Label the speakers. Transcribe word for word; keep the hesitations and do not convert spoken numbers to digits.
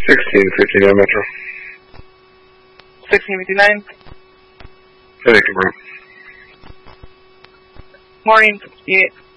Speaker 1: sixteen fifty-nine Metro.
Speaker 2: sixteen fifty-nine.
Speaker 1: Thank you, bro.
Speaker 2: Morning, sixty-eight.